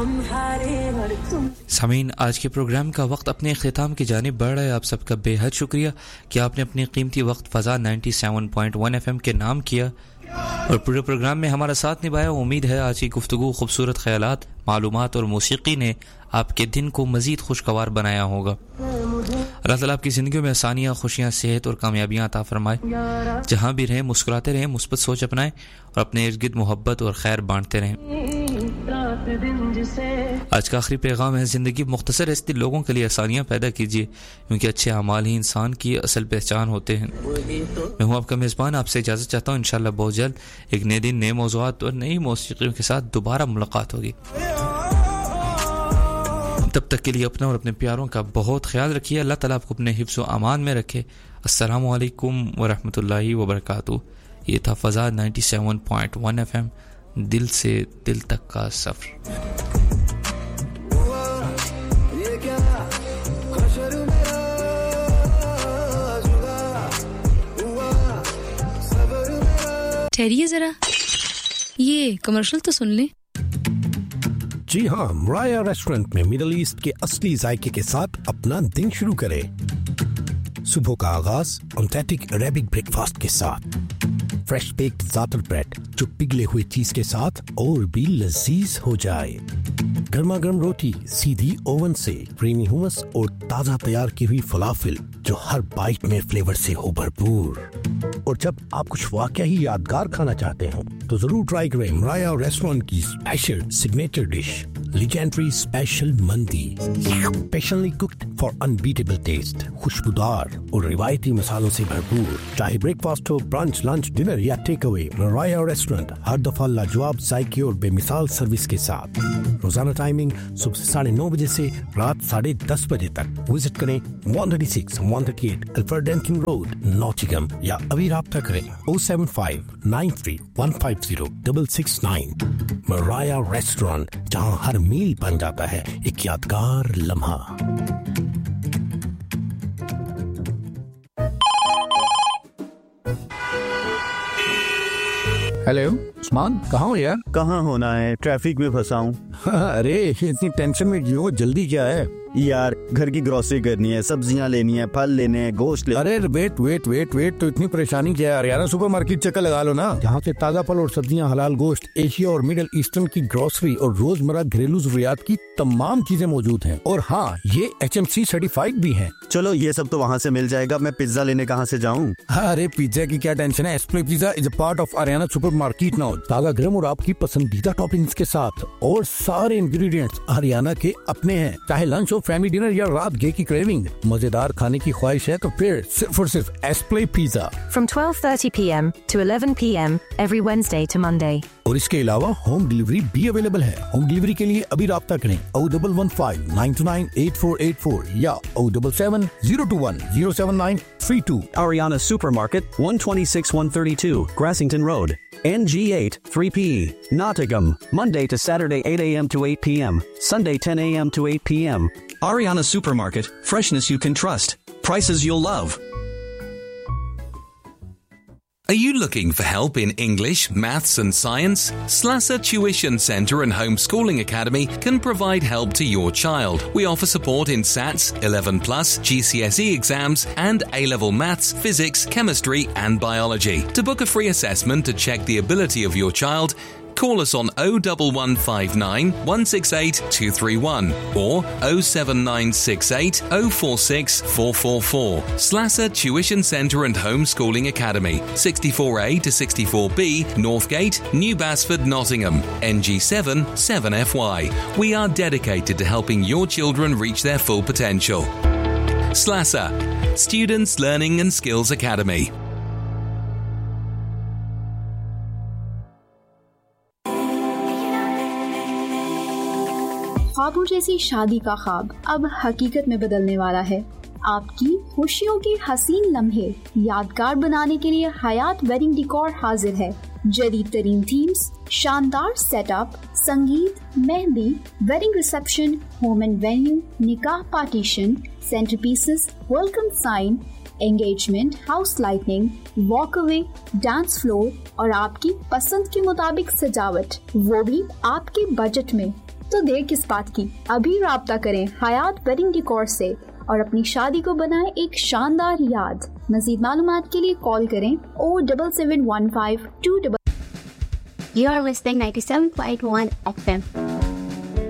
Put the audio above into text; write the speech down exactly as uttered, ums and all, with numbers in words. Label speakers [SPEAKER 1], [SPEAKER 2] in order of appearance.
[SPEAKER 1] सामीन, आज के प्रोग्राम का वक्त अपने इख्तिताम की जानिब बढ़ रहा है। आप सबका बेहद शुक्रिया कि आपने अपने कीमती वक्त फ़ज़ा सत्तानवे पॉइंट एक एफ एम के नाम किया और पूरे प्रोग्राम में हमारा साथ निभाया। उम्मीद है आज की गुफ्तगू, खूबसूरत ख्यालात, मालूमात और मौसीकी ने आपके दिन को मज़ीद खुशगवार बनाया होगा। अल्लाह ताला आपकी ज़िंदगियों में आसानियाँ, खुशियाँ, सेहत और कामयाबियाँ अता फरमाए। जहाँ भी रहें मुस्कुराते रहें, मुस्बत सोच अपनाएं और अपने इर्द गिर्द मोहब्बत और खैर बांटते रहें। आज का आखिरी पैगाम है, ज़िंदगी मुख्तसर है, इसलिए लोगों के लिए आसानियाँ पैदा कीजिए, क्योंकि अच्छे अमाल ही इंसान की असल पहचान होते हैं। मैं हूँ आपका मेज़बान, आपसे इजाज़त चाहता हूँ। इंशाअल्लाह बहुत जल्द एक नए दिन, नए मौज़ूआत और नई मौसीक़ियों के साथ दोबारा मुलाकात होगी। तब तक के लिए अपना और अपने प्यारों का बहुत ख्याल रखिए। अल्लाह ताला आपको अपने हिफ्ज़ व अमान में रखे। अस्सलामु अलैकुम व रहमतुल्लाहि व बरकातुहू। ये था फ़ज़ा सत्तानवे पॉइंट एक एफ एम, दिल से दिल तक का सफ़र।
[SPEAKER 2] ठहरिए जरा, ये कमर्शियल तो सुन ले।
[SPEAKER 3] जी हाँ, मराया रेस्टोरेंट में मिडिल ईस्ट के असली जायके के साथ अपना दिन शुरू करें। सुबह का आगाज ऑथेंटिक अरेबिक ब्रेकफास्ट के साथ, फ्रेश बेक्ड ज़ातर ब्रेड जो पिघले हुए चीज के साथ और भी लजीज हो जाए, गर्मा गर्म रोटी सीधी ओवन से, क्रीमी हुमस और ताजा तैयार की हुई फलाफिल जो हर बाइट में फ्लेवर से हो भरपूर। और जब आप कुछ वाकई ही यादगार खाना चाहते हो तो जरूर ट्राई करें मराया रेस्टोरेंट की special signature dish legendary special मंदी, specially cooked for unbeatable test, खुशबूदार और रिवायती मसालों से भरपूर। चाहे ब्रेकफास्ट हो, ब्रंच, लंच, डिनर या टेक अवे, मराया रेस्टोरेंट हर दफा लाजवाब जायके और बेमिसाल सर्विस के साथ। रोजाना टाइमिंग सुबह साढ़े नौ बजे से रात साढ़े दस बजे तक। विजिट करें one thirty six one thirty eight अल्फ्रेडन road, Nottingham, या अभी राब्ता करें O seven five nine three one five zero double six nine. मराया restaurant, जहां हर मील बन जाता है एक यादगार लम्हा।
[SPEAKER 4] हेलो उस्मान, कहाँ हो यार?
[SPEAKER 5] कहाँ होना है, ट्रैफिक में फंसा हूँ।
[SPEAKER 4] अरे इतनी टेंशन में क्यों? जल्दी क्या है
[SPEAKER 5] यार? घर की ग्रोसरी करनी है, सब्जियां लेनी है, फल लेने हैं, गोश्त ले।
[SPEAKER 4] अरे वेट वेट वेट वेट तो इतनी परेशानी क्या है यार? यार सुपरमार्केट चक्कर लगा लो ना, जहाँ से ताजा फल और सब्जियां, हलाल गोश्त, एशिया और मिडिल ईस्टर्न की ग्रोसरी और रोजमर्रा घरेलू जरूरियात की तमाम चीजें मौजूद हैं। और हाँ, ये एच एम सी सर्टिफाइड भी है।
[SPEAKER 5] चलो ये सब तो वहाँ से मिल जाएगा, मैं पिज्जा लेने कहाँ से जाऊँ?
[SPEAKER 4] अरे पिज्जा की क्या टेंशन है, एस्प्ले pizza is a part of Ariana supermarket now. ताजा गरम और आपकी पसंदीदा टॉपिंग्स के साथ, और सारे इंग्रेडिएंट्स हरियाणा के अपने हैं। चाहे लंच हो, फैमिली डिनर या रात गे की क्रेविंग, मजेदार खाने की ख्वाहिश है तो फिर सिर्फ और सिर्फ एस्प्ले pizza.
[SPEAKER 6] From twelve thirty p m to eleven p m every Wednesday to Monday.
[SPEAKER 4] और इसके अलावा होम डिलीवरी भी अवेलेबल है। होम डिलीवरी के लिए अभी राब्ता करें O double one five nine to nine eight four eight four या O double seven zero to one zero seven nine three to.
[SPEAKER 7] Ariana Supermarket, one twenty-six one thirty-two, Grassington Road, N G eight three P E, Nottingham, Monday to Saturday eight a m to eight p m, Sunday ten a m to eight p m. Ariana Supermarket, freshness you can trust, prices you'll love.
[SPEAKER 8] Are you looking for help in English, maths and science? Slasser Tuition Centre and Homeschooling Academy can provide help to your child. We offer support in S A Ts, eleven plus, G C S E exams and A-level maths, physics, chemistry and biology. To book a free assessment to check the ability of your child, call us on oh one one five nine one six eight two three one or oh seven nine six eight oh four six four four four. Slasser Tuition Centre and Homeschooling Academy, sixty-four A to sixty-four B, Northgate, New Basford, Nottingham, N G seven seven F Y. We are dedicated to helping your children reach their full potential. Slasser, Students Learning and Skills Academy.
[SPEAKER 9] ख्वाबों जैसी शादी का ख्वाब अब हकीकत में बदलने वाला है। आपकी खुशियों के हसीन लम्हे यादगार बनाने के लिए हयात वेडिंग डेकोर हाजिर है। जदीद तरीन थीम्स, शानदार सेटअप, संगीत, mehndi, wedding reception, home and venue, निकाह partition, centre pieces, welcome sign, engagement, house lightning, वॉकअवे, dance floor और आपकी पसंद के मुताबिक सजावट, वो भी आपके बजट में। तो देर किस बात की, अभी राब्ता करें हयात वेडिंग डेकोर से और अपनी शादी को बनाएं एक शानदार याद। मज़ीद मालूमात के लिए कॉल करें O double seven one five to double.
[SPEAKER 10] You are listening ninety-seven point one F M.